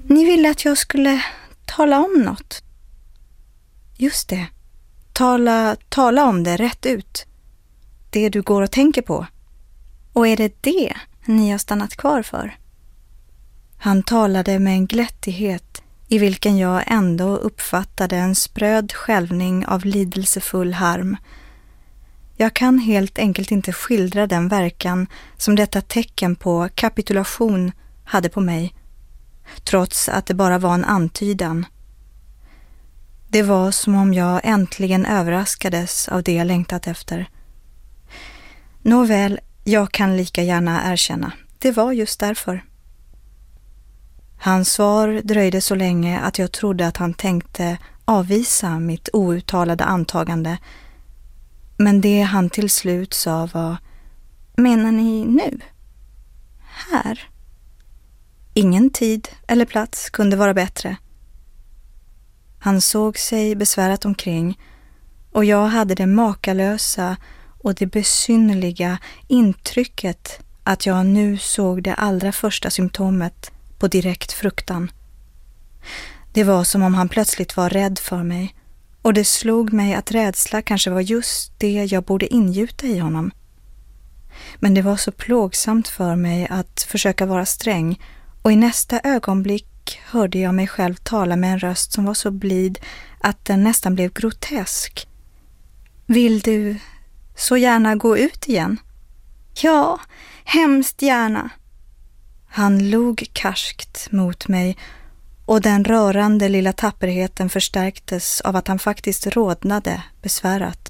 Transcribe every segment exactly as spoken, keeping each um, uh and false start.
Ni ville att jag skulle tala om något. Just det. Tala, tala om det rätt ut. Det du går och tänker på. Och är det det ni har stannat kvar för? Han talade med en glättighet i vilken jag ändå uppfattade en spröd skälvning av lidelsefull harm. Jag kan helt enkelt inte skildra den verkan som detta tecken på kapitulation hade på mig, trots att det bara var en antydan. Det var som om jag äntligen överraskades av det jag längtat efter. Nåväl, jag kan lika gärna erkänna. Det var just därför. Hans svar dröjde så länge att jag trodde att han tänkte avvisa mitt outtalade antagande. Men det han till slut sa var: menar ni nu? Här? Ingen tid eller plats kunde vara bättre. Han såg sig besvärat omkring och jag hade det makalösa och det besynnerliga intrycket att jag nu såg det allra första symptomet på direkt fruktan. Det var som om han plötsligt var rädd för mig, och det slog mig att rädsla kanske var just det jag borde ingjuta i honom. Men det var så plågsamt för mig att försöka vara sträng, och i nästa ögonblick hörde jag mig själv tala med en röst som var så blid att den nästan blev grotesk. Vill du så gärna gå ut igen? Ja, hemskt gärna. Han log karskt mot mig, och den rörande lilla tapperheten förstärktes av att han faktiskt rodnade besvärat.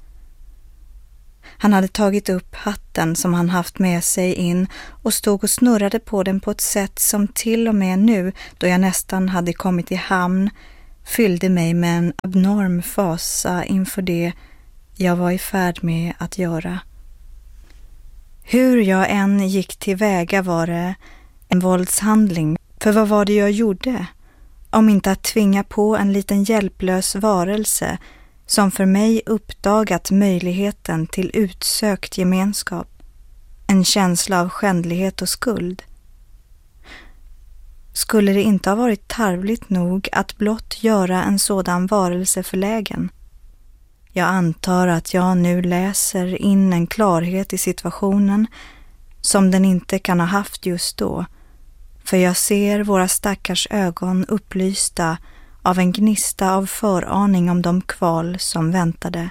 Han hade tagit upp hatten som han haft med sig in och stod och snurrade på den på ett sätt som till och med nu, då jag nästan hade kommit i hamn, fyllde mig med en abnorm fasa inför det jag var i färd med att göra. Hur jag än gick tillväga var det en våldshandling, för vad var det jag gjorde? Om inte att tvinga på en liten hjälplös varelse som för mig uppdagat möjligheten till utsökt gemenskap, en känsla av skändlighet och skuld. Skulle det inte ha varit tarvligt nog att blott göra en sådan varelse förlägen? Jag antar att jag nu läser in en klarhet i situationen som den inte kan ha haft just då, för jag ser våra stackars ögon upplysta av en gnista av föraning om de kval som väntade.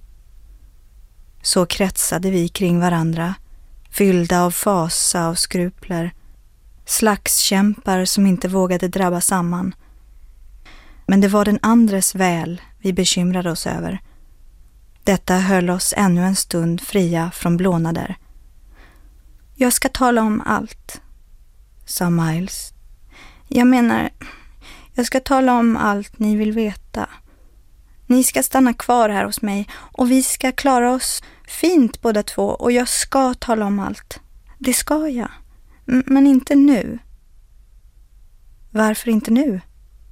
Så kretsade vi kring varandra, fyllda av fasa och skrupler, slagskämpar som inte vågade drabba samman. Men det var den andres väl vi bekymrade oss över. Detta höll oss ännu en stund fria från blånader. Jag ska tala om allt, sa Miles. Jag menar, jag ska tala om allt ni vill veta. Ni ska stanna kvar här hos mig och vi ska klara oss fint båda två, och jag ska tala om allt. Det ska jag. M- men inte nu. Varför inte nu?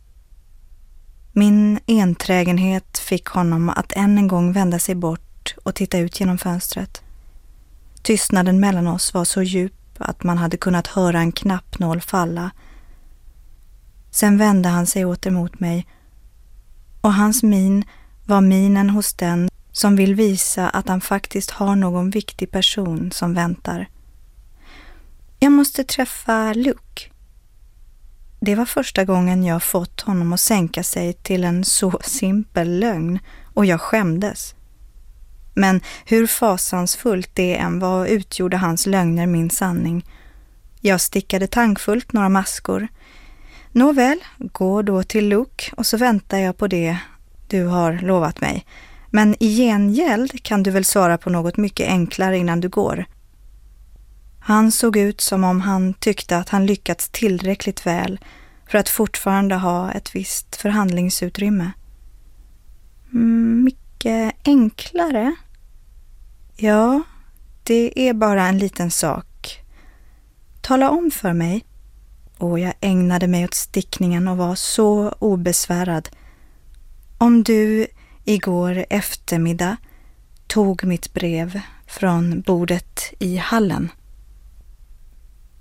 Min enträgenhet fick honom att än en gång vända sig bort och titta ut genom fönstret. Tystnaden mellan oss var så djup att man hade kunnat höra en knappnål falla. Sen vände han sig åter mot mig, och hans min var minen hos den som vill visa att han faktiskt har någon viktig person som väntar. Jag måste träffa Luke. Det var första gången jag fått honom att sänka sig till en så simpel lögn, och jag skämdes. Men hur fasansfullt det än var utgjorde hans lögner min sanning. Jag stickade tankfullt några maskor. Nåväl, gå då till Luke och så väntar jag på det du har lovat mig. Men i gengäld kan du väl svara på något mycket enklare innan du går. Han såg ut som om han tyckte att han lyckats tillräckligt väl för att fortfarande ha ett visst förhandlingsutrymme. Mm, mycket enklare? Ja, det är bara en liten sak. Tala om för mig. Och jag ägnade mig åt stickningen och var så obesvärad. Om du igår eftermiddag tog mitt brev från bordet i hallen.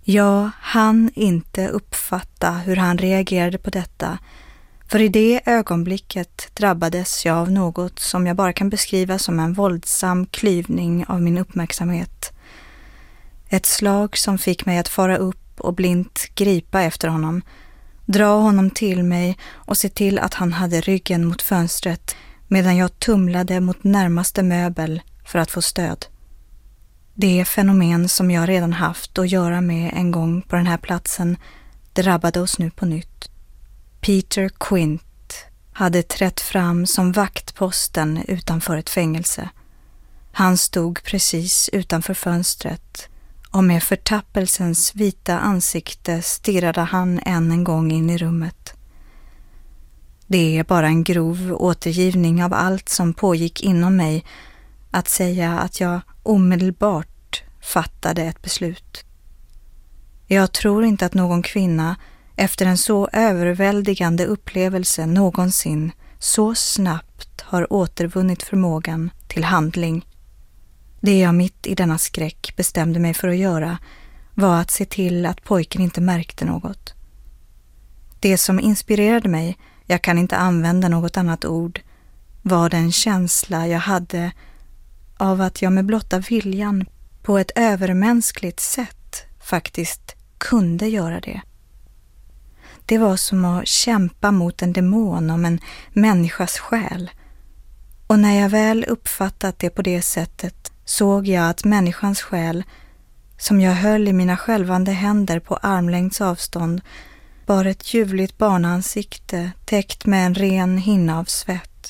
Jag hann inte uppfatta hur han reagerade på detta, för i det ögonblicket drabbades jag av något som jag bara kan beskriva som en våldsam klyvning av min uppmärksamhet. Ett slag som fick mig att fara upp och blint gripa efter honom, dra honom till mig och se till att han hade ryggen mot fönstret medan jag tumlade mot närmaste möbel för att få stöd. Det fenomen som jag redan haft att göra med en gång på den här platsen drabbade oss nu på nytt. Peter Quint hade trätt fram som vaktposten utanför ett fängelse. Han stod precis utanför fönstret och med förtappelsens vita ansikte stirrade han än en gång in i rummet. Det är bara en grov återgivning av allt som pågick inom mig att säga att jag omedelbart fattade ett beslut. Jag tror inte att någon kvinna efter en så överväldigande upplevelse någonsin så snabbt har återvunnit förmågan till handling. Det jag mitt i denna skräck bestämde mig för att göra var att se till att pojken inte märkte något. Det som inspirerade mig, jag kan inte använda något annat ord, var den känsla jag hade av att jag med blotta viljan på ett övermänskligt sätt faktiskt kunde göra det. Det var som att kämpa mot en demon om en människas själ. Och när jag väl uppfattat det på det sättet såg jag att människans själ, som jag höll i mina skälvande händer på armlängds avstånd, bar ett ljuvligt barnansikte täckt med en ren hinna av svett.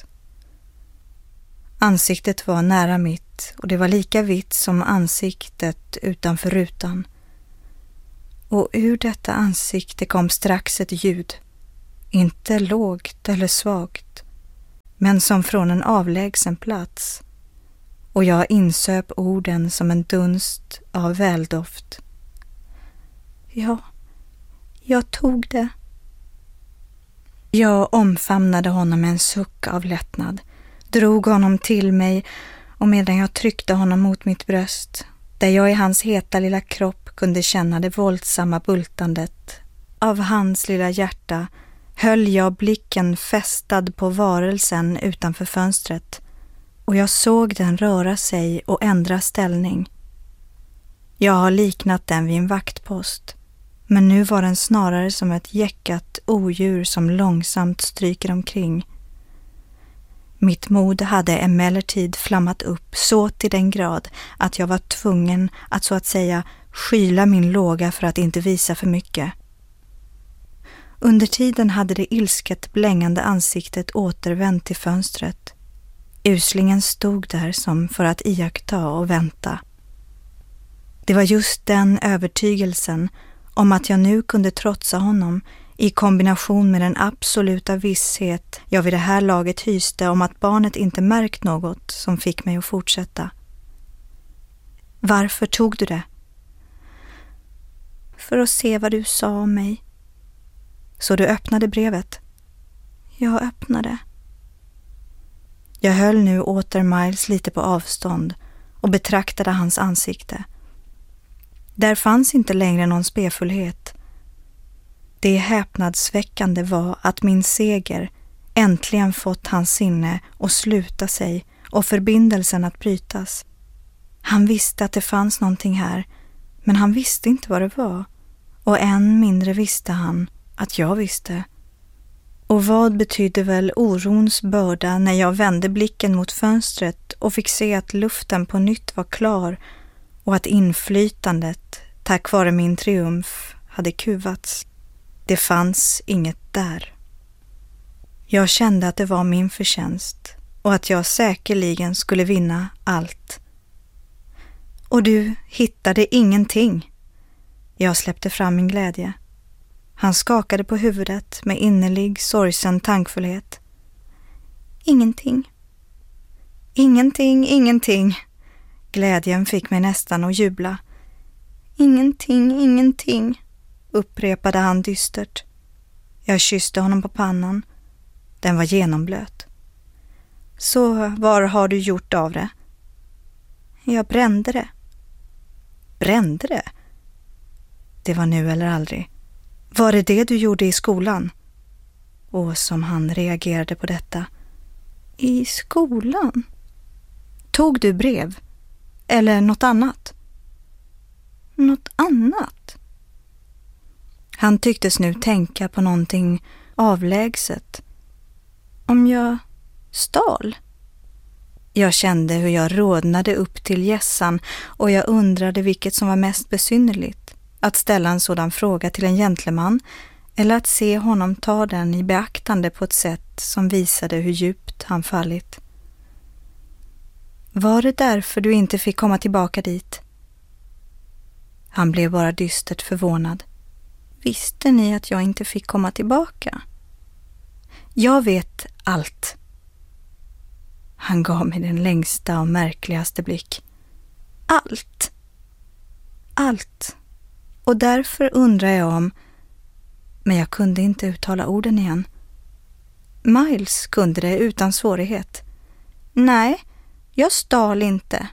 Ansiktet var nära mitt och det var lika vitt som ansiktet utanför rutan. Och ur detta ansikte kom strax ett ljud, inte lågt eller svagt, men som från en avlägsen plats. Och jag insöp orden som en dunst av väldoft. Ja, jag tog det. Jag omfamnade honom med en suck av lättnad, drog honom till mig och medan jag tryckte honom mot mitt bröst, där jag i hans heta lilla kropp kunde känna det våldsamma bultandet av hans lilla hjärta, höll jag blicken fästad på varelsen utanför fönstret och jag såg den röra sig och ändra ställning. Jag har liknat den vid en vaktpost, men nu var den snarare som ett jäckat odjur som långsamt stryker omkring. Mitt mod hade emellertid flammat upp så till den grad att jag var tvungen att så att säga skyla min låga för att inte visa för mycket. Under tiden hade det ilsket blängande ansiktet återvänt till fönstret. Uslingen stod där som för att iaktta och vänta. Det var just den övertygelsen om att jag nu kunde trotsa honom i kombination med den absoluta visshet jag vid det här laget hyste om att barnet inte märkt något som fick mig att fortsätta. Varför tog du det? För att se vad du sa om mig. Så du öppnade brevet? Jag öppnade. Jag höll nu åter Miles lite på avstånd och betraktade hans ansikte. Där fanns inte längre någon spefullhet. Det häpnadsväckande var att min seger äntligen fått hans sinne att sluta sig och förbindelsen att brytas. Han visste att det fanns någonting här, men han visste inte vad det var. Och än mindre visste han att jag visste. Och vad betydde väl orons börda när jag vände blicken mot fönstret och fick se att luften på nytt var klar och att inflytandet, tack vare min triumf, hade kuvats. Det fanns inget där. Jag kände att det var min förtjänst och att jag säkerligen skulle vinna allt. Och du hittade ingenting. Jag släppte fram min glädje. Han skakade på huvudet med innerlig, sorgsen tankfullhet. Ingenting. Ingenting, ingenting. Glädjen fick mig nästan att jubla. Ingenting, ingenting, upprepade han dystert. Jag kysste honom på pannan. Den var genomblöt. Så var har du gjort av det? Jag brände det. Brände det? Det var nu eller aldrig. Var det det du gjorde i skolan? Och som han reagerade på detta. I skolan? Tog du brev? Eller något annat? Något annat? Han tycktes nu tänka på någonting avlägset. Om jag stal? Jag kände hur jag rodnade upp till gässan och jag undrade vilket som var mest besynnerligt. Att ställa en sådan fråga till en gentleman eller att se honom ta den i beaktande på ett sätt som visade hur djupt han fallit. Var det därför du inte fick komma tillbaka dit? Han blev bara dystert förvånad. Visste ni att jag inte fick komma tillbaka? Jag vet allt. Han gav mig den längsta och märkligaste blick. Allt. Allt. Och därför undrar jag om... Men jag kunde inte uttala orden igen. Miles kunde det utan svårighet. Nej, jag stal inte.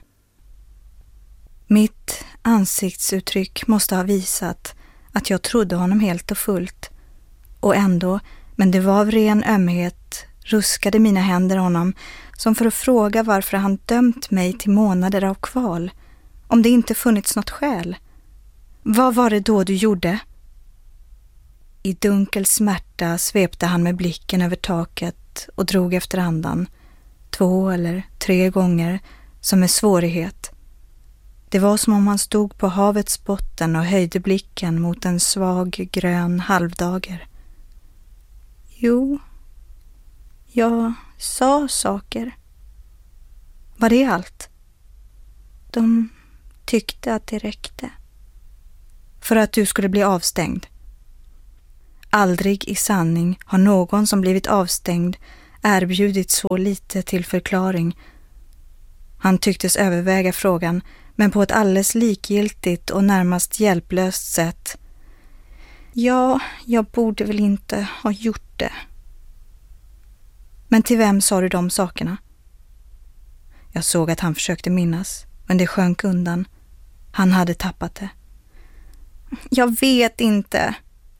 Mitt ansiktsuttryck måste ha visat att jag trodde honom helt och fullt. Och ändå, men det var av ren ömhet, ruskade mina händer honom som för att fråga varför han dömt mig till månader av kval, om det inte funnits något skäl. Vad var det då du gjorde? I dunkel smärta svepte han med blicken över taket och drog efter andan, två eller tre gånger, som med svårighet. Det var som om han stod på havets botten och höjde blicken mot en svag grön halvdager. Jo, jag sa saker. Var det allt? De tyckte att det räckte. För att du skulle bli avstängd. Aldrig i sanning har någon som blivit avstängd erbjudit så lite till förklaring. Han tycktes överväga frågan, men på ett alldeles likgiltigt och närmast hjälplöst sätt. Ja, jag borde väl inte ha gjort det. Men till vem sa du de sakerna? Jag såg att han försökte minnas, men det sjönk undan. Han hade tappat det. Jag vet inte.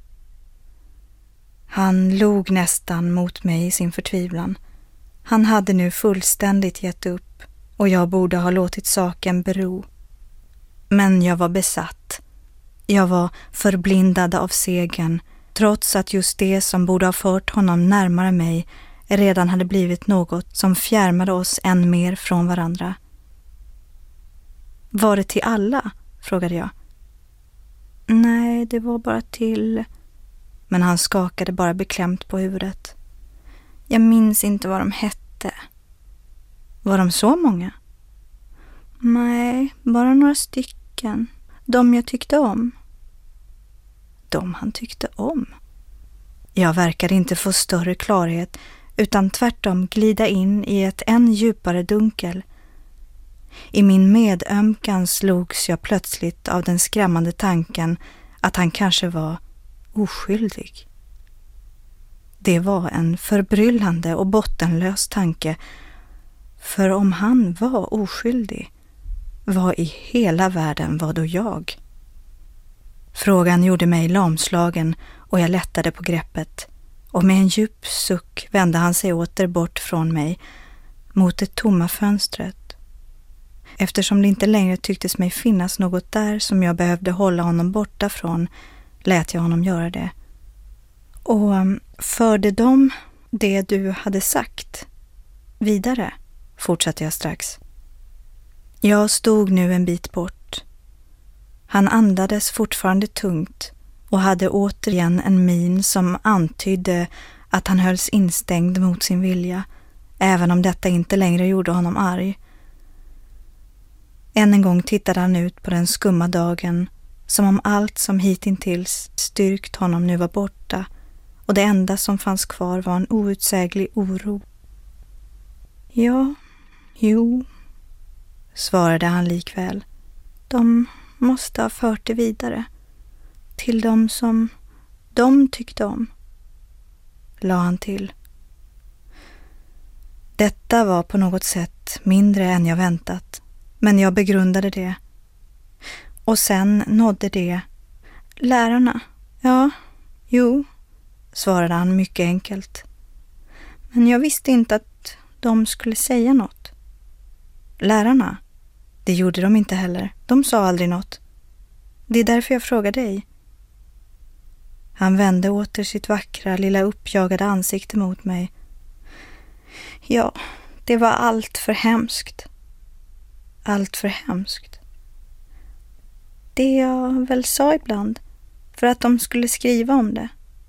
Han log nästan mot mig i sin förtvivlan. Han hade nu fullständigt gett upp och jag borde ha låtit saken bero. Men jag var besatt. Jag var förblindad av segern, trots att just det som borde ha fört honom närmare mig redan hade blivit något som fjärmade oss än mer från varandra. Var det till alla? Frågade jag. Nej, det var bara till... Men han skakade bara beklämt på huvudet. Jag minns inte vad de hette. Var de så många? Nej, bara några stycken. De jag tyckte om. De han tyckte om? Jag verkade inte få större klarhet utan tvärtom glida in i ett än djupare dunkel. I min medömkan slogs jag plötsligt av den skrämmande tanken att han kanske var oskyldig. Det var en förbryllande och bottenlös tanke, för om han var oskyldig, vad i hela världen var då jag? Frågan gjorde mig lamslagen och jag lättade på greppet, och med en djup suck vände han sig åter bort från mig mot det tomma fönstret. Eftersom det inte längre tycktes mig finnas något där som jag behövde hålla honom borta från, lät jag honom göra det. Och förde de det du hade sagt vidare, fortsatte jag strax. Jag stod nu en bit bort. Han andades fortfarande tungt och hade återigen en min som antydde att han hölls instängd mot sin vilja, även om detta inte längre gjorde honom arg. Än en gång tittade han ut på den skumma dagen, som om allt som hitintills styrkt honom nu var borta och det enda som fanns kvar var en outsäglig oro. Ja, jo, svarade han likväl. De måste ha fört det vidare till dem som de tyckte om, la han till. Detta var på något sätt mindre än jag väntat, men jag begrundade det. Och sen nådde det, Lärarna? Ja, jo, svarade han mycket enkelt. Men jag visste inte att de skulle säga något. Lärarna? Det gjorde de inte heller. De sa aldrig något. Det är därför jag frågar dig. Han vände åter sitt vackra, lilla uppjagade ansikte mot mig. Ja, det var allt för hemskt. Allt för hemskt. Det jag väl sa ibland, för att de skulle skriva om det.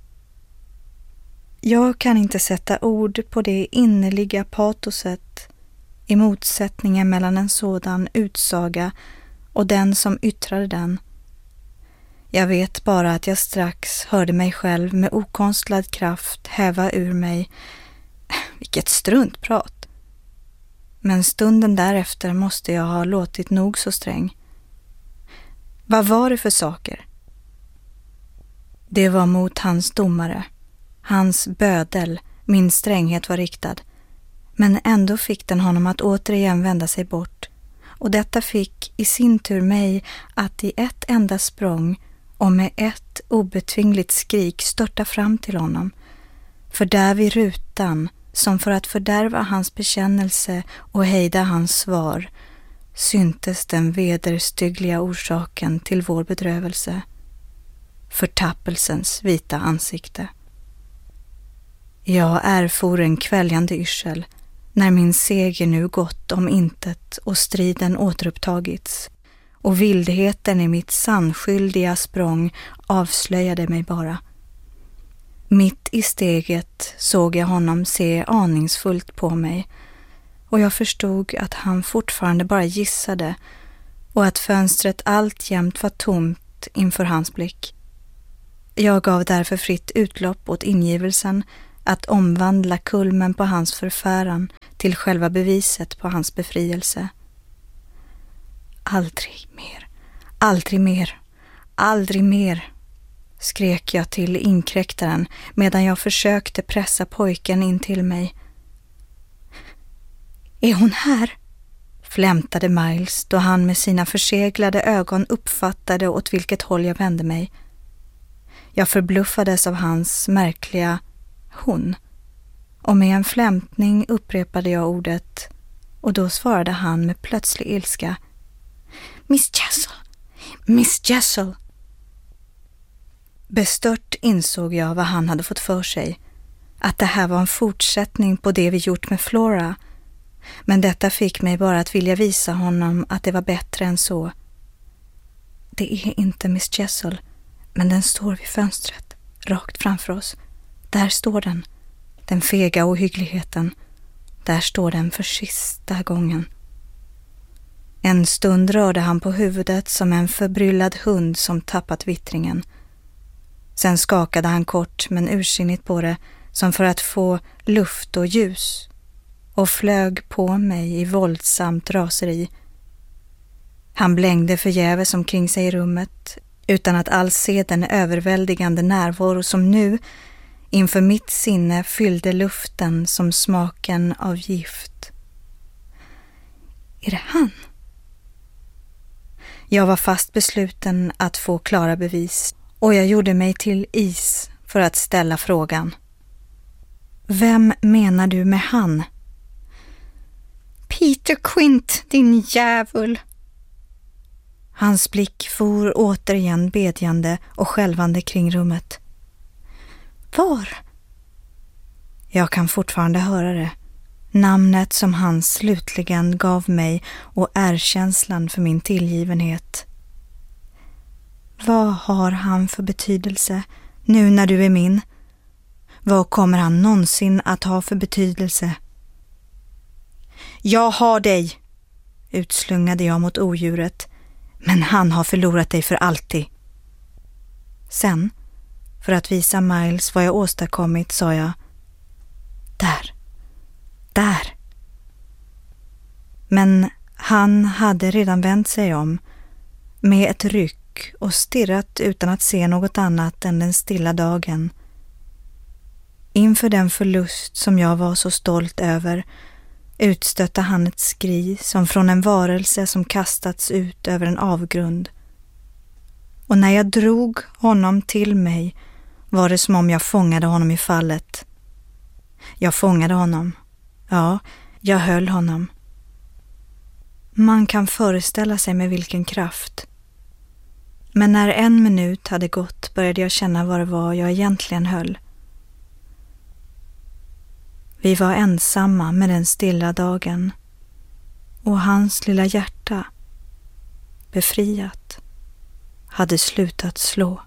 Jag kan inte sätta ord på det innerliga patoset i motsättningen mellan en sådan utsaga och den som yttrade den. Jag vet bara att jag strax hörde mig själv med okonstlad kraft häva ur mig. Vilket struntprat. Men stunden därefter måste jag ha låtit nog så sträng. Vad var det för saker? Det var mot hans domare. Hans bödel, min stränghet var riktad. Men ändå fick den honom att återigen vända sig bort. Och detta fick i sin tur mig att i ett enda språng och med ett obetvingligt skrik störta fram till honom. För där vid rutan, som för att fördärva hans bekännelse och hejda hans svar, syntes den vederstyggliga orsaken till vår bedrövelse. Förtappelsens vita ansikte. Jag erfor en kväljande yrsel när min seger nu gått om intet och striden återupptagits, och vildheten i mitt sannskyldiga språng avslöjade mig bara. Mitt i steget såg jag honom se aningsfullt på mig, och jag förstod att han fortfarande bara gissade och att fönstret alltjämt var tomt inför hans blick. Jag gav därför fritt utlopp åt ingivelsen att omvandla kulmen på hans förfäran till själva beviset på hans befrielse. Aldrig mer, aldrig mer, aldrig mer, skrek jag till inkräktaren medan jag försökte pressa pojken in till mig. Är hon här? Flämtade Miles då han med sina förseglade ögon uppfattade åt vilket håll jag vände mig. Jag förbluffades av hans märkliga hon, och med en flämtning upprepade jag ordet, och då svarade han med plötslig ilska. Miss Jessel, Miss Jessel. Bestört insåg jag vad han hade fått för sig, att det här var en fortsättning på det vi gjort med Flora, men detta fick mig bara att vilja visa honom att det var bättre än så. Det är inte Miss Jessel, men den står vid fönstret, rakt framför oss. Där står den, den fega ohyggligheten. Där står den för sista gången. En stund rörde han på huvudet som en förbryllad hund som tappat vittringen. Sen skakade han kort men ursinnigt på det, som för att få luft och ljus, och flög på mig i våldsamt raseri. Han blängde förgäves omkring sig i rummet, utan att alls se den överväldigande närvaro som nu inför mitt sinne fyllde luften som smaken av gift. Är det han? Jag var fast besluten att få klara bevis, och jag gjorde mig till is för att ställa frågan. Vem menar du med han? Peter Quint, din djävul! Hans blick for återigen bedjande och skälvande kring rummet. Var? Jag kan fortfarande höra det. Namnet som han slutligen gav mig och erkänslan för min tillgivenhet. Vad har han för betydelse nu när du är min? Vad kommer han någonsin att ha för betydelse? Jag har dig, utslungade jag mot odjuret, men han har förlorat dig för alltid. Sen, för att visa Miles vad jag åstadkommit, sa jag: Där, där. Men han hade redan vänt sig om med ett ryck och stirrat utan att se något annat än den stilla dagen. Inför den förlust som jag var så stolt över utstötte han ett skri som från en varelse som kastats ut över en avgrund. och när jag drog honom till mig var det som om jag fångade honom i fallet. Jag fångade honom. Ja, jag höll honom. Man kan föreställa sig med vilken kraft. Men när en minut hade gått började jag känna vad det var jag egentligen höll. Vi var ensamma med den stilla dagen och hans lilla hjärta, befriat, hade slutat slå.